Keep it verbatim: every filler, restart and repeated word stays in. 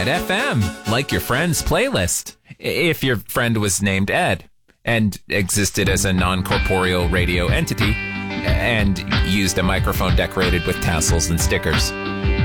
Ed F M, like your friend's playlist. If your friend was named Ed and existed as a non-corporeal radio entity and used a microphone decorated with tassels and stickers.